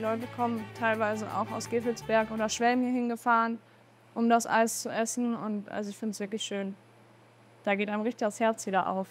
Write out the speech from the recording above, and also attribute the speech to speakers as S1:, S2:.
S1: Leute kommen teilweise auch aus Gevelsberg oder Schwelm hier hingefahren, um das Eis zu essen. Und also ich finde es wirklich schön. Da geht einem richtig das Herz wieder auf.